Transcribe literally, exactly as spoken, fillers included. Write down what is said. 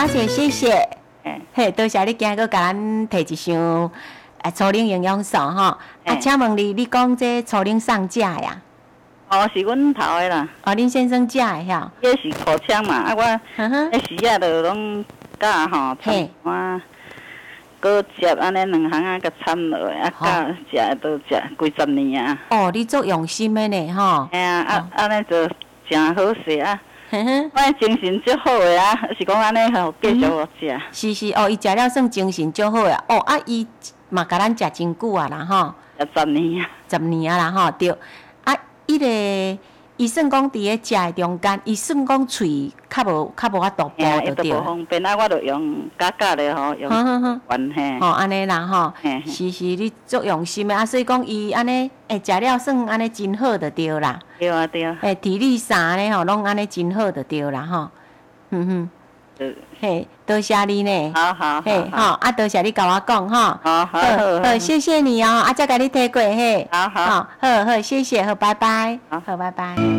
了解，谢谢。 哎， 嘿，多谢你今个甲咱摕一箱诶初龄营养素吼。啊，请问你，你讲这初龄上架呀？ 哦，是阮头的啦。 哦，恁先生食的吼？ 伊是口腔嘛，啊我迄时啊，就拢教吼，参我果汁安尼两项啊，甲掺落，啊教食都食几十年啊。 哦，你足用心的呢吼。 嘿啊，啊安尼就真好势啊。 哼哼， 我精神足好的啊，是讲安尼吼，继续食。 是是哦，伊食了算精神足好啊。哦，啊伊嘛甲咱食真久啊啦吼。 食十年啊。 十年啊啦吼，对。啊，伊个伊算讲伫咧食的中间，伊算讲喙较无较无法度补就对。 无方便啊，我就用假假的吼，用圆嘿。 吼，安尼啦吼，是是，你足用心的啊，所以讲伊安尼，诶，食了算安尼真好就对啦。 对啊对啊。 诶，体力啥咧吼，拢安尼真好就对啦吼。哼哼。嘿，多谢你呢。 好好。 嘿，吼，啊，多谢你甲我讲吼。 好好好，谢谢你哦，啊，再甲你提过嘿。 好好。 好好，谢谢，好，拜拜。 好， 好，拜拜。